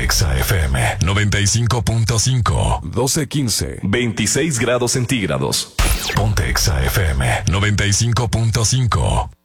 Exa FM 95.5. 12:15. 26 grados centígrados. Ponte Exa FM 95.5.